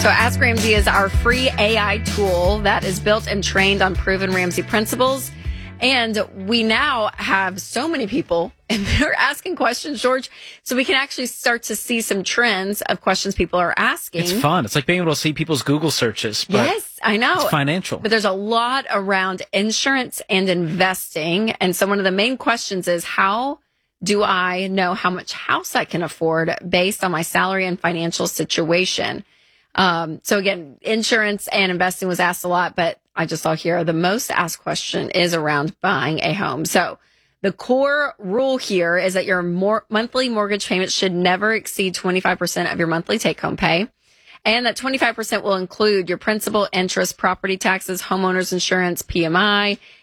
So Ask Ramsey is our free AI tool that is built and trained on proven Ramsey principles. And we now have so many people and they're asking questions, George, so we can actually start to see some trends of questions people are asking. It's fun. It's like being able to see people's Google searches. But yes, I know. It's financial. But there's a lot around insurance and investing. And so one of the main questions is, how do I know how much house I can afford based on my salary and financial situation? So again, insurance and investing was asked a lot, but I just saw here the most asked question is around buying a home. So the core rule here is that your monthly mortgage payment should never exceed 25% of your monthly take-home pay, and that 25% will include your principal, interest, property taxes, homeowners insurance, PMI,